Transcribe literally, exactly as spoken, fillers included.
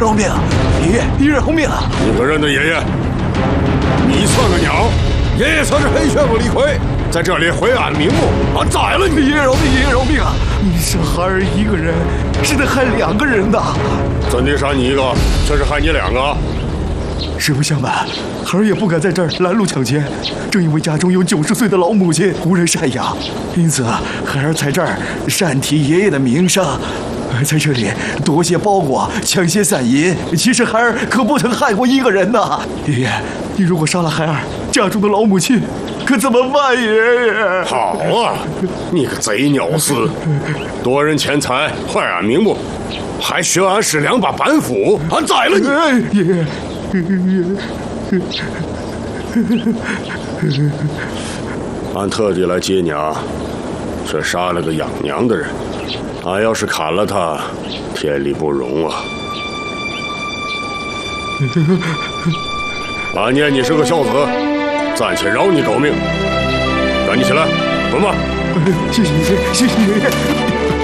饶命！爷爷，爷爷饶命啊！ 你个人的爷爷，你算个鸟！爷爷曾是黑旋风李逵，在这里晦暗瞑目，俺宰了你！ 爷爷饶命！爷爷饶命啊！你杀孩儿一个人，是得害两个人呐！ 怎地杀你一个，却是害你两个？ 实不相瞒，孩儿也不敢在这儿拦路抢钱，正因为家中有九十岁的老母亲无人赡养，因此孩儿在这儿擅提爷爷的名声，在这里夺些包裹，抢些散银。其实孩儿可不曾害过一个人呐！爷爷，你如果杀了孩儿，家中的老母亲可怎么办？爷爷， 好啊，你个贼鸟厮，夺人钱财，坏俺名目，还学俺使两把板斧，俺宰了你！ 哎、爷爷。 俺特地来接娘，却杀了个养娘的人。俺要是砍了他，天理不容啊！俺念你是个孝子，暂且饶你狗命。赶紧起来，滚吧！ 谢谢爷爷，谢谢爷爷。